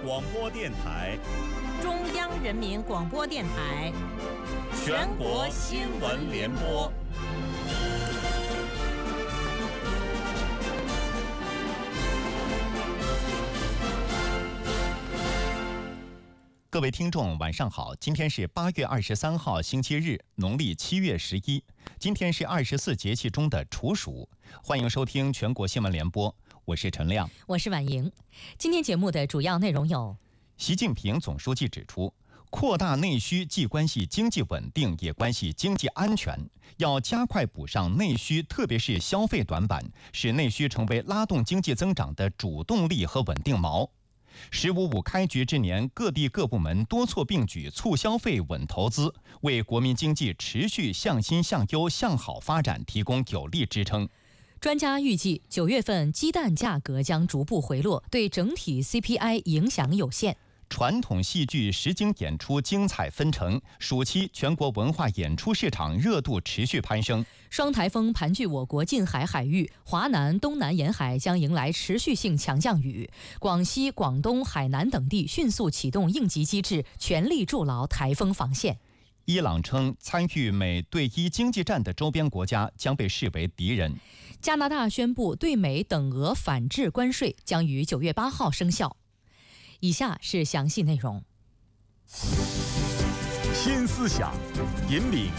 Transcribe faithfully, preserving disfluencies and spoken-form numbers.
广播电台、 中央人民广播电台、 全国新闻联播。各位听众，晚上好！今天是八月二十三号，星期日，农历七月十一。今天是二十四节气中的处暑。欢迎收听全国新闻联播，我是陈亮， 我是婉莹。今天节目的主要内容有： 习近平总书记指出，扩大内需既关系经济稳定，也关系经济安全，要加快补上内需，特别是消费短板，使内需成为拉动经济增长的主动力和稳定锚。十五五开局之年，各地各部门多措并举，促消费、稳投资，为国民经济持续向新向优向好发展提供有力支撑。 专家预计，九月份鸡蛋价格将逐步回落，对整体 C P I 影响有限。 传统戏剧实景演出精彩纷呈，暑期全国文化演出市场热度持续攀升。 双台风盘踞我国近海海域，华南、东南沿海将迎来持续性强降雨。广西、广东、海南等地迅速启动应急机制，全力筑牢台风防线。 伊朗称，参与美对伊经济战的周边国家将被视为敌人。 加拿大宣布对美等额反制关税将于九月八号生效。以下是详细内容。 新思想引领